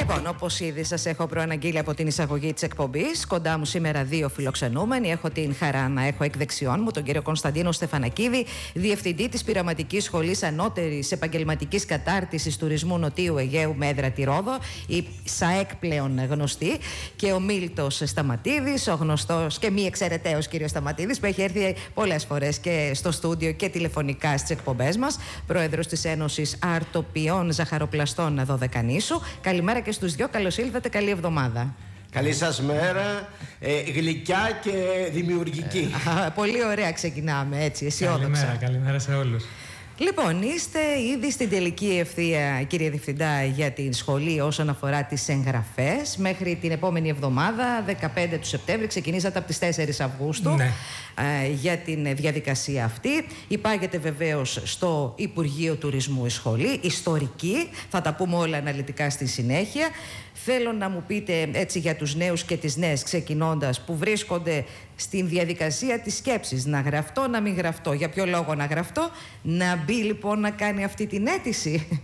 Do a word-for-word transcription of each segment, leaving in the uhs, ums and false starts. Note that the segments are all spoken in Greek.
Λοιπόν, όπως ήδη σας έχω προαναγγείλει από την εισαγωγή της εκπομπής, κοντά μου σήμερα δύο φιλοξενούμενοι. Έχω την χαρά να έχω εκ δεξιών μου τον κύριο Κωνσταντίνο Στεφανακίδη, διευθυντή της Πειραματικής Σχολής Ανώτερης Επαγγελματικής Κατάρτισης Τουρισμού Νοτίου Αιγαίου με έδρα τη Ρόδο, η ΣΑΕΚ πλέον γνωστή, και ο Μίλτος Σταματίδης, ο γνωστός και μη εξαιρεταίος κύριος Σταματίδης, που έχει έρθει πολλές φορές και στο στούντιο και τηλεφωνικά στις εκπομπές μας, πρόεδρος της Ένωσης Αρτοπιών Ζαχαροπλαστών Δωδεκανήσου. Καλημέρα και στους δυο, καλώς ήλθατε, καλή εβδομάδα. Καλή σας μέρα, ε, γλυκιά και δημιουργική. Ε, πολύ ωραία ξεκινάμε, έτσι, αισιόδοξα. Καλημέρα, καλημέρα σε όλους. Λοιπόν, είστε ήδη στην τελική ευθεία, κύριε Διευθυντά, για την σχολή όσον αφορά τις εγγραφές. Μέχρι την επόμενη εβδομάδα, δεκαπέντε του Σεπτέμβρη, ξεκινήσατε από τις τέσσερις Αυγούστου, ναι, ε, για την διαδικασία αυτή. Υπάγεται βεβαίως στο Υπουργείο Τουρισμού η σχολή, ιστορική, θα τα πούμε όλα αναλυτικά στη συνέχεια. Θέλω να μου πείτε έτσι για τους νέους και τις νέες, ξεκινώντας, που βρίσκονται στην διαδικασία της σκέψης, να γραφτώ, να μην γραφτώ. Για ποιο λόγο να γραφτώ? Να μπει λοιπόν να κάνει αυτή την αίτηση.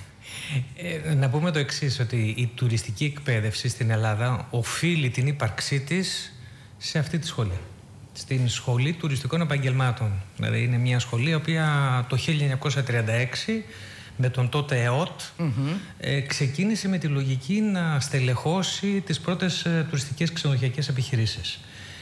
Ε, να πούμε το εξής, ότι η τουριστική εκπαίδευση στην Ελλάδα οφείλει την ύπαρξή της σε αυτή τη σχολή. Στην Σχολή Τουριστικών Επαγγελμάτων. Δηλαδή είναι μια σχολή η οποία το χίλια εννιακόσια τριάντα έξι με τον τότε ΕΟΤ mm-hmm. ε, ξεκίνησε με τη λογική να στελεχώσει τις πρώτες ε, τουριστικές ξενοδοχειακές επιχειρήσεις.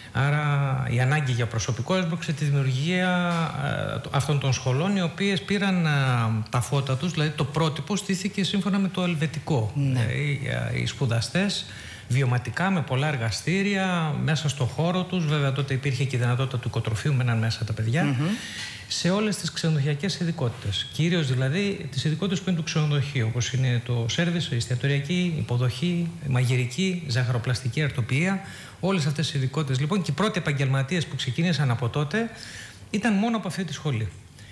Άρα η ανάγκη για προσωπικό έσπρωξε τη δημιουργία ε, αυτών των σχολών, οι οποίες πήραν ε, τα φώτα τους, δηλαδή το πρότυπο στήθηκε σύμφωνα με το ελβετικό. Mm-hmm. Ε, οι, οι σπουδαστές βιωματικά, με πολλά εργαστήρια, μέσα στο χώρο τους, βέβαια τότε υπήρχε και η δυνατότητα του οικοτροφείου, μέναν μέσα τα παιδιά, mm-hmm. σε όλες τις ξενοδοχειακές ειδικότητες. Κυρίως δηλαδή τις ειδικότητες που είναι του ξενοδοχείου, όπως είναι το σέρβις, η εστιατοριακή, υποδοχή, μαγειρική, ζαχαροπλαστική, αρτοπία. Όλες αυτές οι ειδικότητες λοιπόν, και οι πρώτοι επαγγελματίες που ξεκίνησαν από τότε ήταν μόνο από αυτή τη σχολή.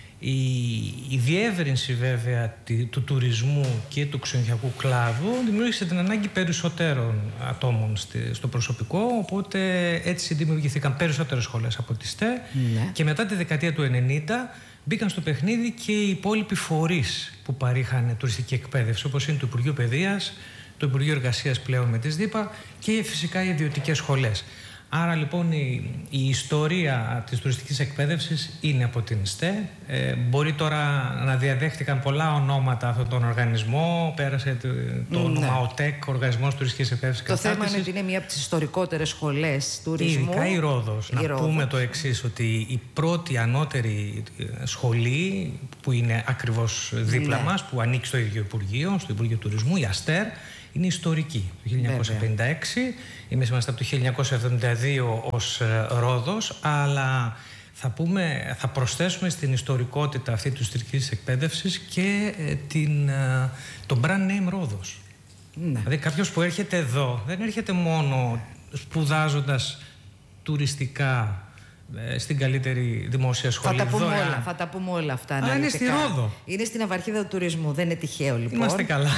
Η, η διεύρυνση βέβαια του τουρισμού και του ξενοδοχειακού κλάδου δημιούργησε την ανάγκη περισσότερων ατόμων στη, στο προσωπικό, οπότε έτσι δημιουργηθήκαν περισσότερες σχολές από τις ΣΤΕ, ναι. Και μετά τη δεκαετία του ενενήντα μπήκαν στο παιχνίδι και οι υπόλοιποι φορείς που παρήχαν τουριστική εκπαίδευση, όπως είναι το Υπουργείο Παιδείας, το Υπουργείο Εργασίας πλέον με τις ΔΥΠΑ και φυσικά οι ιδιωτικές σχολές. Άρα λοιπόν η, η ιστορία της τουριστικής εκπαίδευσης είναι από την ΣΤΕ. Ε, μπορεί τώρα να διαδέχτηκαν πολλά ονόματα αυτόν τον οργανισμό. Πέρασε το, το ναι. όνομα ΟΤΕΚ, Οργανισμός Τουριστικής Εκπαίδευσης και Κατάρτισης. Το θέμα είναι ότι είναι μία από τις ιστορικότερες σχολές τουρισμού. Ειδικά η Ρόδος. Η να Ρόδος. πούμε το εξής, ότι η πρώτη ανώτερη σχολή που είναι ακριβώς δίπλα ναι. μας, που ανήκει στο ίδιο Υπουργείο, στο Υπουργείο Τουρισμού, η ΑΣΤΕΡ, είναι ιστορική. Το χίλια εννιακόσια πενήντα έξι, εμείς είμαστε από το χίλια εννιακόσια εβδομήντα δύο ως Ρόδος, αλλά θα, πούμε, θα προσθέσουμε στην ιστορικότητα αυτή της τουριστικής εκπαίδευσης και την, το brand name Ρόδος. Ναι. Δηλαδή κάποιος που έρχεται εδώ δεν έρχεται μόνο σπουδάζοντας τουριστικά στην καλύτερη δημόσια σχολή. Θα τα πούμε, όλα, θα τα πούμε όλα αυτά. Αλλά είναι στη Ρόδο. Είναι στην Αυαρχίδα του Τουρισμού. Δεν είναι τυχαίο λοιπόν. Είμαστε καλά.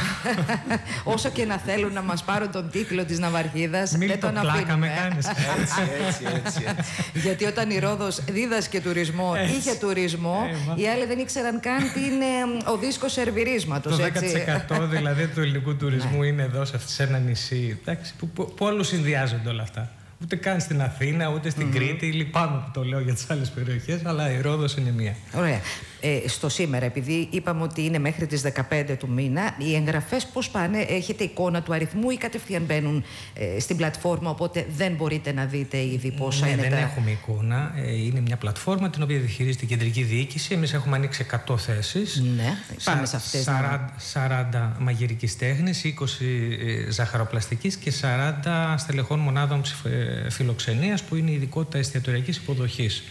Όσο και να θέλουν να μας πάρουν τον τίτλο της Ναυαρχίδας, Μην δεν το τον πλάκα αφήνουμε. με κάνεις. Έτσι, έτσι, έτσι, έτσι. Γιατί όταν η Ρόδος δίδασκε τουρισμό, έτσι. είχε τουρισμό, ε, οι άλλοι δεν ήξεραν καν τι είναι ο δίσκος σερβιρίσματος. Το δέκα τοις εκατό δηλαδή του ελληνικού τουρισμού είναι εδώ σε ένα νησί. Εντάξει, που, που, που όλους συνδυάζονται όλα αυτά. Ούτε καν στην Αθήνα, ούτε στην mm-hmm. Κρήτη. Λυπάμαι που το λέω για τις άλλες περιοχές, αλλά η Ρόδος είναι μία. Ωραία. Ε, στο σήμερα, επειδή είπαμε ότι είναι μέχρι τις δεκαπέντε του μήνα, οι εγγραφές πώς πάνε? Έχετε εικόνα του αριθμού ή κατευθείαν μπαίνουν ε, στην πλατφόρμα, οπότε δεν μπορείτε να δείτε ήδη πόσα ναι, είναι δεν τα... έχουμε εικόνα. Ε, είναι μια πλατφόρμα την οποία διαχειρίζεται η κεντρική διοίκηση. Εμείς έχουμε ανοίξει εκατό θέσεις. Ναι, πάμε σε αυτές. σαράντα, σαράντα μαγειρικής τέχνης, είκοσι ε, ζαχαροπλαστικής και σαράντα στελεχών μονάδων ε, φιλοξενίας, που είναι η ειδικότητα εστιατοριακής υποδοχής.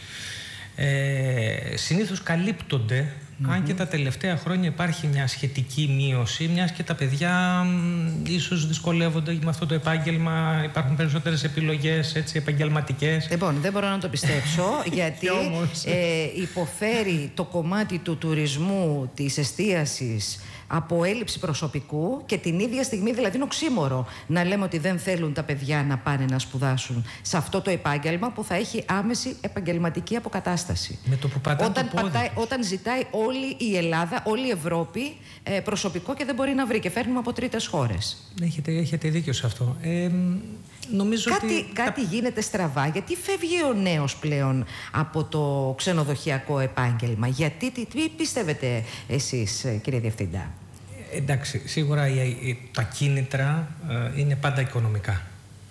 Ε, συνήθως καλύπτονται, mm-hmm. αν και τα τελευταία χρόνια υπάρχει μια σχετική μείωση, μιας και τα παιδιά μ, ίσως δυσκολεύονται με αυτό το επάγγελμα, υπάρχουν περισσότερες επιλογές έτσι, επαγγελματικές. Λοιπόν, δεν μπορώ να το πιστέψω, γιατί ε, υποφέρει το κομμάτι του τουρισμού, της εστίασης, από έλλειψη προσωπικού και την ίδια στιγμή, δηλαδή είναι οξύμορο να λέμε ότι δεν θέλουν τα παιδιά να πάνε να σπουδάσουν σε αυτό το επάγγελμα που θα έχει άμεση επαγγελματική αποκατάσταση. Με το που πατάει όταν, το πόδι. πατάει, όταν ζητάει όλη η Ελλάδα, όλη η Ευρώπη ε, προσωπικό και δεν μπορεί να βρει και φέρνουμε από τρίτες χώρες. Έχετε, έχετε δίκιο σε αυτό. Ε, νομίζω κάτι ότι... κάτι γίνεται στραβά. Γιατί φεύγει ο νέος πλέον από το ξενοδοχειακό επάγγελμα? Γιατί, τι, τι πιστεύετε εσείς, κύριε Διευθυντά? Εντάξει, σίγουρα η, η, τα κίνητρα ε, είναι πάντα οικονομικά.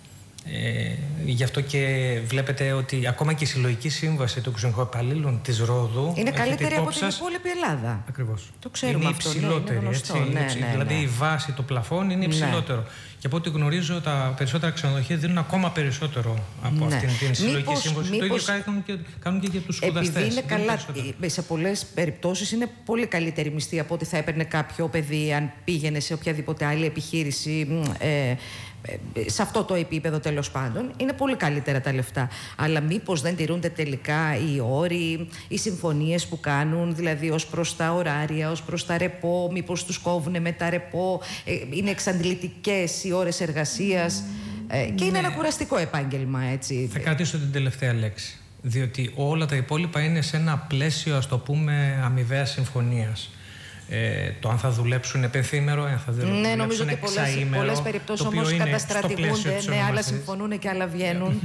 Ε, γι' αυτό και βλέπετε ότι ακόμα και η συλλογική σύμβαση των ξενοδοχειακών της Ρόδου είναι καλύτερη από την υπόλοιπη Ελλάδα. Ακριβώς. Το ξέρουμε είναι αυτό. Υψηλότερη, είναι έτσι, ναι, είναι ναι, υψη... ναι, Δηλαδή ναι. η βάση, το πλαφόν είναι υψηλότερο. Ναι. Και από ό,τι γνωρίζω, τα περισσότερα ξενοδοχεία δίνουν ακόμα περισσότερο από ναι. αυτήν την συλλογική μήπως, σύμβαση. Μήπως... Το ίδιο κάνουν και, κάνουν και για τους σπουδαστές. Επειδή είναι καλά, σε πολλές περιπτώσεις είναι πολύ καλύτερη μισθή από ό,τι θα έπαιρνε κάποιο παιδί αν πήγαινε σε οποιαδήποτε άλλη επιχείρηση. Ε, σε αυτό το επίπεδο, τέλος πάντων, είναι πολύ καλύτερα τα λεφτά. Αλλά μήπως δεν τηρούνται τελικά οι όροι, οι συμφωνίες που κάνουν, δηλαδή ως προς τα ωράρια, ως προς τα ρεπό, μήπως τους κόβουν με τα ρεπό, είναι εξαντλητικές οι ώρες εργασίας mm, και είναι ναι. ένα κουραστικό επάγγελμα, έτσι. Θα κρατήσω την τελευταία λέξη, διότι όλα τα υπόλοιπα είναι σε ένα πλαίσιο, ας το πούμε, αμοιβαίας συμφωνίας. Ε, το αν θα δουλέψουν επενθήμερο, αν θα δουλέψουν ναι, νομίζω ότι πολλές, πολλές περιπτώσεις όμως καταστρατηγούνται, ναι, άλλα συμφωνούν και άλλα βγαίνουν.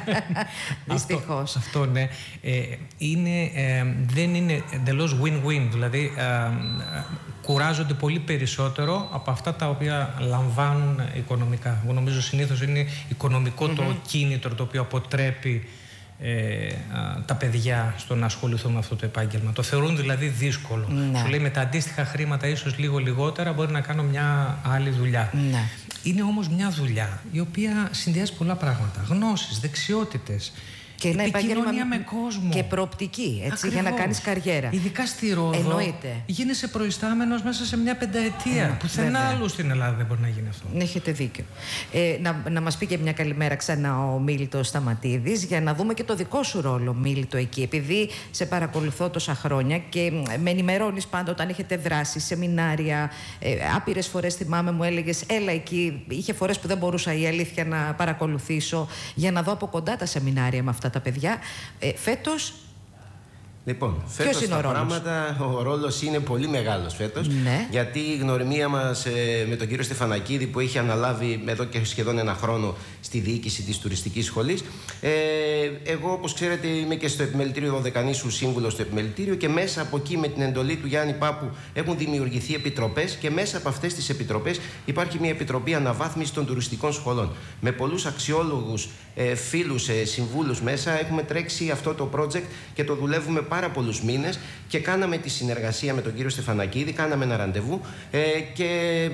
Δυστυχώς. Αυτό, αυτό ναι. Ε, είναι, ε, δεν είναι εντελώς win-win, δηλαδή ε, ε, κουράζονται πολύ περισσότερο από αυτά τα οποία λαμβάνουν οικονομικά. Εγώ νομίζω συνήθως είναι οικονομικό mm-hmm. το κίνητρο το οποίο αποτρέπει Ε, α, τα παιδιά στο να ασχοληθούν με αυτό το επάγγελμα. Το θεωρούν δηλαδή δύσκολο. Ναι. Σου λέει με τα αντίστοιχα χρήματα, ίσως λίγο λιγότερα, μπορεί να κάνω μια άλλη δουλειά. Ναι. Είναι όμως μια δουλειά η οποία συνδυάζει πολλά πράγματα. Γνώσεις, δεξιότητες. Και ένα επάγγελμα με κόσμο. Και προοπτική, έτσι, ακριβώς, για να κάνεις καριέρα. Ειδικά στη Ρόδο. Εννοείται. Γίνεσαι προϊστάμενος μέσα σε μια πενταετία. Mm, πουθενά άλλου στην Ελλάδα δεν μπορεί να γίνει αυτό. Έχετε δίκιο. Ε, να, να μας πει και μια καλημέρα ξανά ο Μίλητος Σταματίδης, για να δούμε και το δικό σου ρόλο, Μίλητο, εκεί. Επειδή σε παρακολουθώ τόσα χρόνια και με ενημερώνεις πάντα όταν έχετε δράσει, σεμινάρια. Ε, άπειρες φορές θυμάμαι, μου έλεγες, έλα εκεί. Είχε φορές που δεν μπορούσα η αλήθεια να παρακολουθήσω για να δω από κοντά τα σεμινάρια με αυτά τα παιδιά. Ε, φέτος. Λοιπόν, φέτος τα πράγματα, ο ρόλος είναι πολύ μεγάλος φέτος, ναι. γιατί η γνωριμία μας ε, με τον κύριο Στεφανακίδη που έχει αναλάβει εδώ και σχεδόν ένα χρόνο στη διοίκηση της τουριστικής σχολής. Ε, εγώ, όπως ξέρετε, είμαι και στο Επιμελητήριο Δωδεκανήσου σύμβουλος στο Επιμελητήριο και μέσα από εκεί, με την εντολή του Γιάννη Πάπου, έχουν δημιουργηθεί επιτροπές και μέσα από αυτές τις επιτροπές υπάρχει μια επιτροπή αναβάθμισης των τουριστικών σχολών. Με πολλούς αξιόλογους ε, φίλους, ε, συμβούλους μέσα έχουμε τρέξει αυτό το project και το δουλεύουμε πάρα πολλούς μήνες και κάναμε τη συνεργασία με τον κύριο Στεφανακίδη, κάναμε ένα ραντεβού ε, και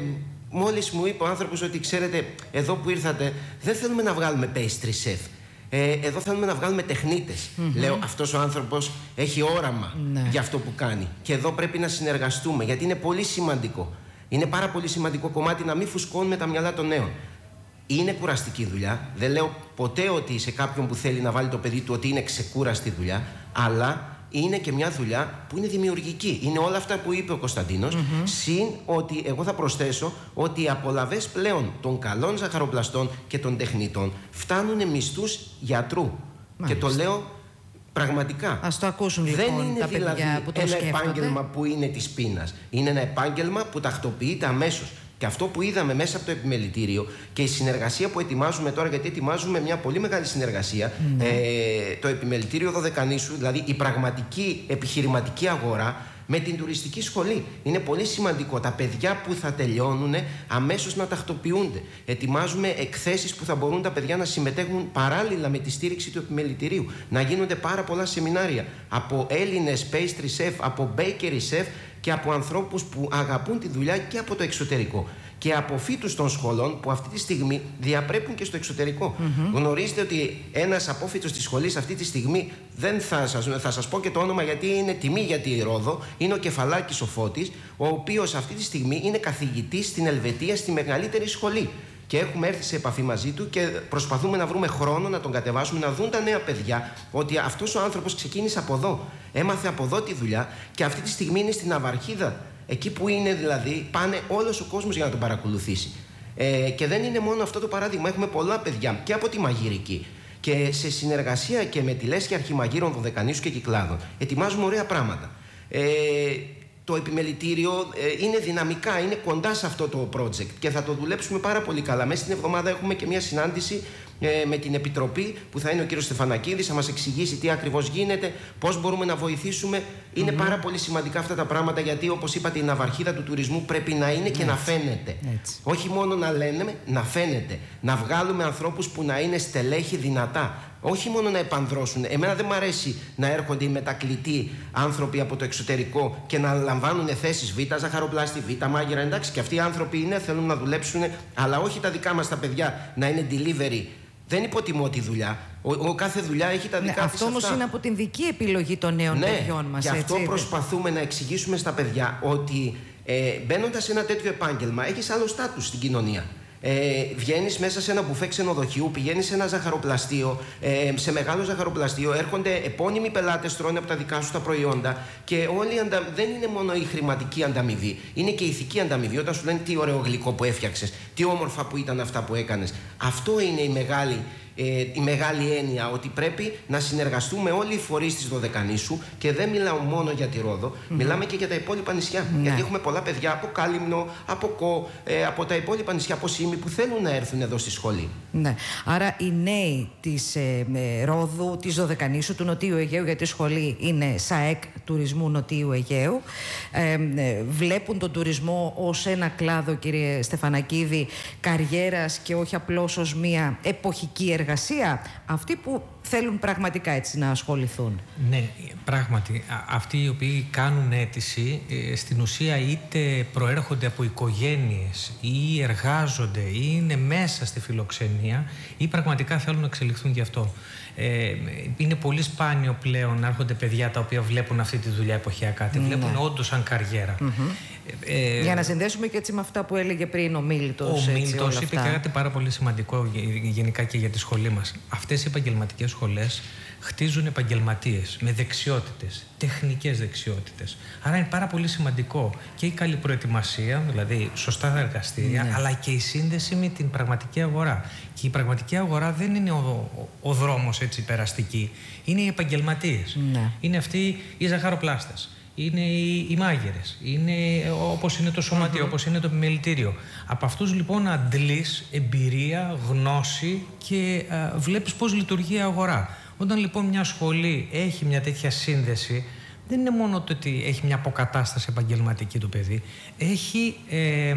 μόλις μου είπε ο άνθρωπος ότι ξέρετε, εδώ που ήρθατε δεν θέλουμε να βγάλουμε pastry chef, ε, εδώ θέλουμε να βγάλουμε τεχνίτες. Mm-hmm. Λέω, αυτός ο άνθρωπος έχει όραμα ναι. για αυτό που κάνει και εδώ πρέπει να συνεργαστούμε γιατί είναι πολύ σημαντικό. Είναι πάρα πολύ σημαντικό κομμάτι να μην φουσκώνουμε τα μυαλά των νέων. Είναι κουραστική δουλειά, δεν λέω ποτέ ότι σε κάποιον που θέλει να βάλει το παιδί του ότι είναι ξεκούραστη δουλειά, αλλά είναι και μια δουλειά που είναι δημιουργική. Είναι όλα αυτά που είπε ο Κωνσταντίνος, mm-hmm. συν ότι εγώ θα προσθέσω ότι οι απολαβές πλέον των καλών ζαχαροπλαστών και των τεχνητών φτάνουν μισθούς γιατρού. Μάλιστα. Και το λέω πραγματικά. Ας το ακούσουν λοιπόν. Δεν είναι τα δηλαδή παιδιά που το ένα σκέφτονται. επάγγελμα που είναι της πείνας. Είναι ένα επάγγελμα που τακτοποιείται αμέσως. Και αυτό που είδαμε μέσα από το Επιμελητήριο και η συνεργασία που ετοιμάζουμε τώρα, γιατί ετοιμάζουμε μια πολύ μεγάλη συνεργασία, ναι. ε, το Επιμελητήριο Δωδεκανήσου, δηλαδή η πραγματική επιχειρηματική αγορά με την τουριστική σχολή. Είναι πολύ σημαντικό τα παιδιά που θα τελειώνουν αμέσως να τακτοποιούνται. Ετοιμάζουμε εκθέσεις που θα μπορούν τα παιδιά να συμμετέχουν παράλληλα με τη στήριξη του Επιμελητηρίου. Να γίνονται πάρα πολλά σεμινάρια από Έλληνες pastry chef, από bakery chef και από ανθρώπους που αγαπούν τη δουλειά και από το εξωτερικό. Και από φοιτούς των σχολών που αυτή τη στιγμή διαπρέπουν και στο εξωτερικό. Mm-hmm. Γνωρίζετε ότι ένας απόφοιτος της σχολής αυτή τη στιγμή, δεν θα σας, θα σας πω και το όνομα γιατί είναι τιμή για τη Ρόδο, είναι ο Κεφαλάκης ο Φώτης, ο οποίος αυτή τη στιγμή είναι καθηγητής στην Ελβετία στη μεγαλύτερη σχολή. Και έχουμε έρθει σε επαφή μαζί του και προσπαθούμε να βρούμε χρόνο να τον κατεβάσουμε, να δουν τα νέα παιδιά ότι αυτός ο άνθρωπος ξεκίνησε από εδώ. Έμαθε από εδώ τη δουλειά και αυτή τη στιγμή είναι στην Ναυαρχίδα Εκεί που είναι δηλαδή, πάνε όλος ο κόσμος για να τον παρακολουθήσει. Ε, και δεν είναι μόνο αυτό το παράδειγμα. Έχουμε πολλά παιδιά και από τη μαγειρική. Και σε συνεργασία και με τη Λέσχη Αρχιμαγείρων Δωδεκανήσου και Κυκλάδων ετοιμάζουμε ωραία πράγματα. Ε, το επιμελητήριο ε, είναι δυναμικά, είναι κοντά σε αυτό το project και θα το δουλέψουμε πάρα πολύ καλά. Μέσα στην εβδομάδα έχουμε και μια συνάντηση ε, με την Επιτροπή που θα είναι ο κύριος Στεφανακίδης, θα μας εξηγήσει τι ακριβώς γίνεται, πώς μπορούμε να βοηθήσουμε. Είναι mm-hmm. πάρα πολύ σημαντικά αυτά τα πράγματα, γιατί όπως είπατε, η ναυαρχίδα του τουρισμού πρέπει να είναι και Έτσι. να φαίνεται. Έτσι. Όχι μόνο να λένε, να φαίνεται. Να βγάλουμε ανθρώπους που να είναι στελέχη δυνατά. Όχι μόνο να επανδρώσουν. Εμένα δεν μου αρέσει να έρχονται οι μετακλητοί άνθρωποι από το εξωτερικό και να λαμβάνουν θέσεις Β, ζαχαροπλάστη, Β, μάγειρα. Εντάξει, και αυτοί οι άνθρωποι είναι, θέλουν να δουλέψουν, αλλά όχι τα δικά μας τα παιδιά να είναι delivery. Δεν υποτιμώ τη δουλειά. Ο, ο κάθε δουλειά έχει τα δικά ναι, της αυτό όμως είναι από την δική επιλογή των νέων ναι, παιδιών μας. Γι' αυτό έτσι, προσπαθούμε να εξηγήσουμε στα παιδιά ότι ε, μπαίνοντας σε ένα τέτοιο επάγγελμα, έχεις άλλο στάτους στην κοινωνία. Ε, βγαίνεις μέσα σε ένα μπουφέ ξενοδοχείου, πηγαίνεις σε ένα ζαχαροπλαστείο, ε, σε μεγάλο ζαχαροπλαστείο, έρχονται επώνυμοι πελάτες, τρώνε από τα δικά σου τα προϊόντα και όλοι αντα... δεν είναι μόνο η χρηματική ανταμοιβή, είναι και η ηθική ανταμοιβή. Όταν σου λένε τι ωραίο γλυκό που έφτιαξες, τι όμορφα που ήταν αυτά που έκανες. Αυτό είναι η μεγάλη, ε, η μεγάλη έννοια, ότι πρέπει να συνεργαστούμε όλοι οι φορείς της Δωδεκανήσου και δεν μιλάω μόνο για τη Ρόδο, mm-hmm. μιλάμε και για τα υπόλοιπα νησιά. Mm-hmm. Γιατί έχουμε πολλά παιδιά από Κάλυμνο, από Κο, ε, από τα υπόλοιπα νησιά, από Σήμη, που θέλουν να έρθουν εδώ στη σχολή. Ναι. Άρα οι νέοι της ε, ε, Ρόδου, της Δωδεκανήσου, του Νοτίου Αιγαίου, γιατί η σχολή είναι ΣΑΕΚ Τουρισμού Νοτίου Αιγαίου, ε, ε, βλέπουν τον τουρισμό ως ένα κλάδο, κύριε Στεφανακίδη, καριέρας και όχι απλώς ως μια εποχική εργασία. Αυτοί που θέλουν πραγματικά έτσι να ασχοληθούν. Ναι, πράγματι. Αυτοί οι οποίοι κάνουν αίτηση, ε, στην ουσία είτε προέρχονται από οικογένειες ή εργάζονται ή είναι μέσα στη φιλοξενία ή πραγματικά θέλουν να εξελιχθούν γι' αυτό. Ε, είναι πολύ σπάνιο πλέον να έρχονται παιδιά τα οποία βλέπουν αυτή τη δουλειά εποχιακά. Τη βλέπουν ναι. όντως σαν καριέρα. Mm-hmm. Ε, Για να συνδέσουμε και έτσι με αυτά που έλεγε πριν ο Μίλτος. Ο Μίλτος είπε και κάτι πάρα πολύ σημαντικό γενικά και για τη σχολή μας. Αυτές οι επαγγελματικές σχολές χτίζουν επαγγελματίες με δεξιότητες, τεχνικές δεξιότητες. Άρα είναι πάρα πολύ σημαντικό και η καλή προετοιμασία, δηλαδή σωστά εργαστήρια, ναι. αλλά και η σύνδεση με την πραγματική αγορά. Και η πραγματική αγορά δεν είναι ο, ο, ο δρόμος έτσι περαστική, είναι οι επαγγελματίες. Ναι. Είναι αυτοί οι ζαχαροπλάστες, είναι οι, οι μάγειρες, είναι όπως είναι το σωματείο, mm-hmm. όπως είναι το επιμελητήριο. Από αυτούς λοιπόν αντλείς εμπειρία, γνώση και α, βλέπεις πώς λειτουργεί η αγορά. Όταν λοιπόν μια σχολή έχει μια τέτοια σύνδεση, δεν είναι μόνο το ότι έχει μια αποκατάσταση επαγγελματική το παιδί, έχει, ε, ε,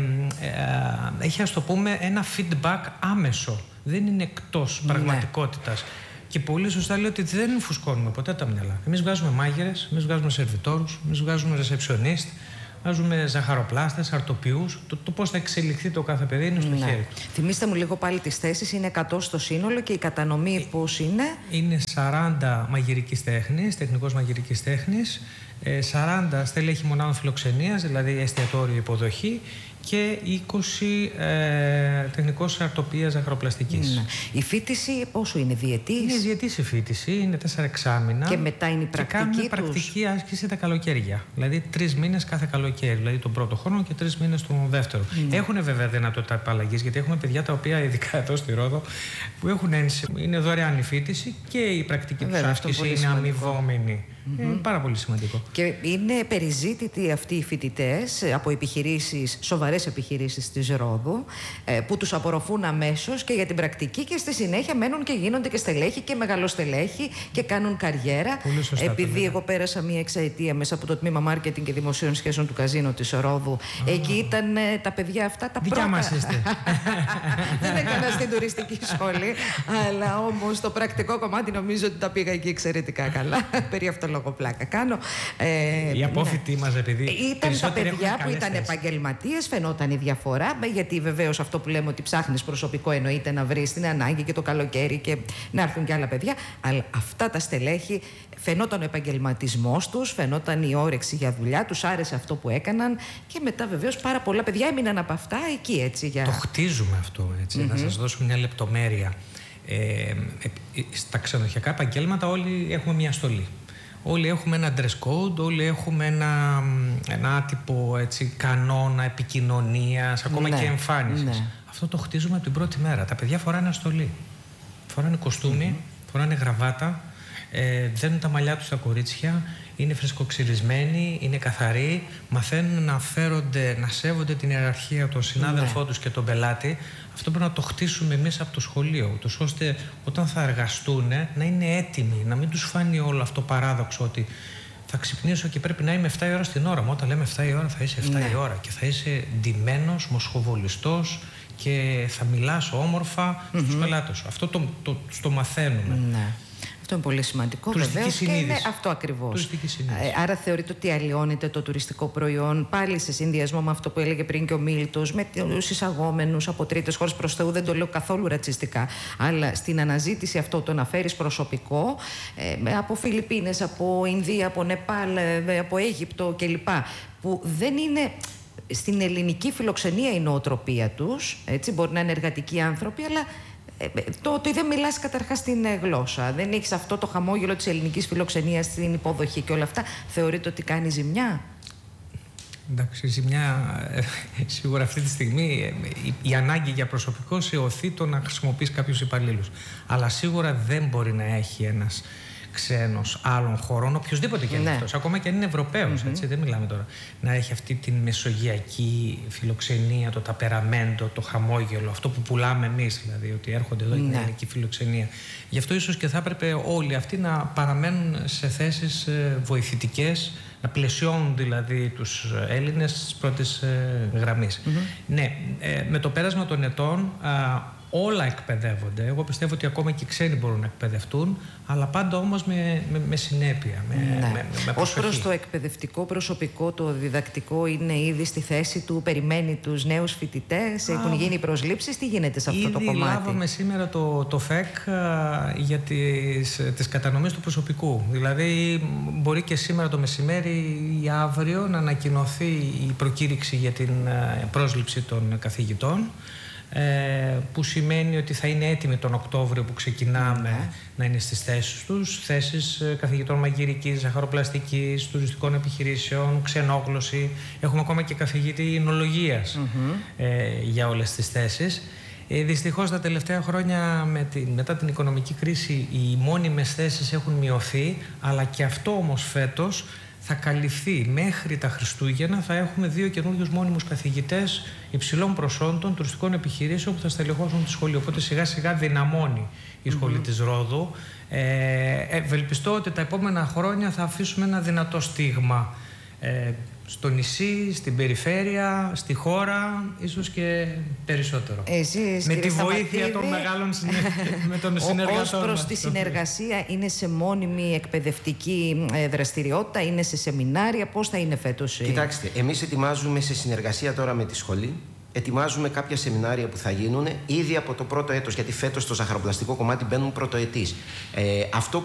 έχει ας το πούμε ένα feedback άμεσο, δεν είναι εκτός ναι. πραγματικότητας. Και πολύ σωστά λέει ότι δεν φουσκώνουμε ποτέ τα μυαλά. Εμείς βγάζουμε μάγειρες, εμείς βγάζουμε σερβιτόρους, εμείς βγάζουμε ρεσεψιονίστ, βάζουμε ζαχαροπλάστες, αρτοποιούς. Το, το πώς θα εξελιχθεί το κάθε παιδί είναι στο ναι. χέρι. Θυμήστε μου λίγο πάλι τις θέσεις. Είναι εκατό στο σύνολο και η κατανομή ε, πώς είναι? Είναι σαράντα μαγειρικής τέχνης, τεχνικός μαγειρικής τέχνης, σαράντα στελέχη μονάδων φιλοξενίας, δηλαδή εστιατόριο υποδοχή, και είκοσι ε, τεχνικός αρτοπίας ζαχαροπλαστικής. Ναι. Η φοιτηση πόσο είναι, διετής? Είναι διετής η φοιτηση, είναι τέσσερα εξάμηνα. Και μετά είναι η πρακτική τους. Και κάνουν πρακτική άσκηση τα καλοκαίρια. Δηλαδή τρεις μήνες κάθε καλοκαίρι, δηλαδή τον πρώτο χρόνο και τρεις μήνες τον δεύτερο. Ναι. Έχουν βέβαια δυνατότητα επαλλαγής, γιατί έχουμε παιδιά τα οποία, ειδικά εδώ στη Ρόδο, που έχουν ένση. Είναι δωρεάν η φοιτηση και η πρακτική τους άσκηση είναι αμοιβόμενη. Mm-hmm. Είναι πάρα πολύ σημαντικό. Και είναι περιζήτητοι αυτοί οι φοιτητές από επιχειρήσεις, σοβαρές επιχειρήσεις της Ρόδου, που τους απορροφούν αμέσως και για την πρακτική και στη συνέχεια μένουν και γίνονται και στελέχη και μεγαλοστελέχη και κάνουν καριέρα. Πολύ σωστά. Επειδή εγώ πέρασα μία εξαετία μέσα από το τμήμα μάρκετινγκ και δημοσίων σχέσεων του καζίνο της Ρόδου, oh. εκεί ήταν τα παιδιά αυτά τα δικιά πρώτα. Μας είστε. Δεν έκανα στην τουριστική σχολή, αλλά όμως το πρακτικό κομμάτι νομίζω ότι τα πήγα εκεί εξαιρετικά καλά. Περί αυτό λόγω πλάκα κάνω. Ε, Οι απόφοιτοι ναι. μας, επειδή ήταν τα παιδιά που ήταν επαγγελματίες, φαινόταν η διαφορά, γιατί βεβαίως αυτό που λέμε ότι ψάχνεις προσωπικό εννοείται να βρεις την ανάγκη και το καλοκαίρι και να έρθουν και άλλα παιδιά. Αλλά αυτά τα στελέχη φαινόταν ο επαγγελματισμός τους, φαινόταν η όρεξη για δουλειά, τους άρεσε αυτό που έκαναν και μετά βεβαίως πάρα πολλά παιδιά έμειναν από αυτά εκεί έτσι. Για... Το χτίζουμε αυτό έτσι. Mm-hmm. Να σας δώσω μια λεπτομέρεια. Ε, στα ξενοδοχειακά επαγγέλματα όλοι έχουμε μια στολή. όλοι έχουμε ένα dress code, όλοι έχουμε ένα, ένα άτυπο έτσι, κανόνα επικοινωνίας, ακόμα ναι, και εμφάνισης. Ναι. Αυτό το χτίζουμε από την πρώτη μέρα. Τα παιδιά φοράνε αστολή. Φοράνε κοστούμι, mm-hmm. φοράνε γραβάτα, ε, δένουν τα μαλλιά τους στα κορίτσια, είναι φρεσκοξυρισμένοι, είναι καθαροί, μαθαίνουν να φέρονται, να σέβονται την ιεραρχία των συνάδελφών ναι. τους και τον πελάτη. Αυτό πρέπει να το χτίσουμε εμείς από το σχολείο, ούτως ώστε όταν θα εργαστούν να είναι έτοιμοι, να μην τους φάνει όλο αυτό παράδοξο ότι θα ξυπνήσω και πρέπει να είμαι εφτά η ώρα στην ώρα μου. Όταν λέμε εφτά η ώρα θα είσαι εφτά ναι. η ώρα και θα είσαι ντυμένος, μοσχοβολιστός και θα μιλάς όμορφα mm-hmm. στους πελάτες σου. Αυτό το, το, το μαθαίνουμε. Ναι. Αυτό είναι πολύ σημαντικό βεβαίως και είναι αυτό ακριβώς. Ε, άρα θεωρείτε ότι αλλοιώνεται το τουριστικό προϊόν πάλι σε συνδυασμό με αυτό που έλεγε πριν και ο Μίλτος, με τους εισαγόμενους από τρίτες χώρες, προς Θεού δεν το λέω καθόλου ρατσιστικά, αλλά στην αναζήτηση αυτό το να φέρεις προσωπικό ε, από Φιλιππίνες, από Ινδία, από Νεπάλ, ε, από Αίγυπτο κλπ. Που δεν είναι στην ελληνική φιλοξενία η νοοτροπία τους, έτσι, μπορεί να είναι εργατικοί άνθρωποι, αλλά το ότι δεν μιλάς καταρχάς την γλώσσα, δεν έχεις αυτό το χαμόγελο της ελληνικής φιλοξενίας στην υποδοχή και όλα αυτά, θεωρείτε ότι κάνει ζημιά? Εντάξει, ζημιά σίγουρα αυτή τη στιγμή η, η ανάγκη για προσωπικό σε οθεί το να χρησιμοποιείς κάποιους υπαλλήλους. Αλλά σίγουρα δεν μπορεί να έχει ένας ξένος άλλων χωρών, οποιοδήποτε και είναι ναι. αυτός, ακόμα και αν είναι Ευρωπαίος, mm-hmm. έτσι, δεν μιλάμε τώρα, να έχει αυτή την μεσογειακή φιλοξενία, το ταπεραμέντο, το χαμόγελο, αυτό που πουλάμε εμείς, δηλαδή, ότι έρχονται εδώ ναι. η ελληνική φιλοξενία. Γι' αυτό ίσως και θα έπρεπε όλοι αυτοί να παραμένουν σε θέσεις βοηθητικές, να πλαισιώνουν δηλαδή τους Έλληνες της πρώτης γραμμής. Mm-hmm. Ναι, ε, με το πέρασμα των ετών α, όλα εκπαιδεύονται. Εγώ πιστεύω ότι ακόμα και οι ξένοι μπορούν να εκπαιδευτούν, αλλά πάντα όμως με, με, με συνέπεια, με, ναι. με, με Ως προς το εκπαιδευτικό προσωπικό, το διδακτικό είναι ήδη στη θέση του, περιμένει τους νέους φοιτητές, Α, έχουν γίνει προσλήψεις, τι γίνεται σε αυτό ήδη το κομμάτι? Λάβαμε σήμερα το, το ΦΕΚ α, για τις, τις κατανομές του προσωπικού. Δηλαδή μπορεί και σήμερα το μεσημέρι ή αύριο να ανακοινωθεί η προκήρυξη για την α, πρόσληψη των καθηγητών, Ε, που σημαίνει ότι θα είναι έτοιμοι τον Οκτώβριο που ξεκινάμε mm-hmm. να είναι στις θέσεις τους, θέσεις καθηγητών μαγειρικής, ζαχαροπλαστικής, τουριστικών επιχειρήσεων, ξενόγλωση. Έχουμε ακόμα και καθηγητή εινολογίας mm-hmm. ε, για όλες τις θέσεις. Ε, δυστυχώς τα τελευταία χρόνια με την, μετά την οικονομική κρίση οι μόνιμες θέσεις έχουν μειωθεί, αλλά και αυτό όμως φέτος θα καλυφθεί. Μέχρι τα Χριστούγεννα θα έχουμε δύο καινούριους μόνιμους καθηγητές υψηλών προσόντων τουριστικών επιχειρήσεων που θα στελεχώσουν τη σχολή. Οπότε σιγά σιγά δυναμώνει η σχολή mm-hmm. της Ρόδου. Ε, ευελπιστώ ότι τα επόμενα χρόνια θα αφήσουμε ένα δυνατό στίγμα ε, στο νησί, στην περιφέρεια, στη χώρα, ίσως και περισσότερο. Εσείς, με τη βοήθεια Σταματίδη, των μεγάλων συνε... με τον συνεργατών. Ως προς τη συνεργασία, είναι σε μόνιμη εκπαιδευτική δραστηριότητα, είναι σε σεμινάρια, πώς θα είναι φέτος? Κοιτάξτε, εμείς ετοιμάζουμε σε συνεργασία τώρα με τη σχολή. Ετοιμάζουμε κάποια σεμινάρια που θα γίνουν ήδη από το πρώτο έτος, γιατί φέτος στο ζαχαροπλαστικό κομμάτι μπαίνουν πρωτοετής. Ε, αυτό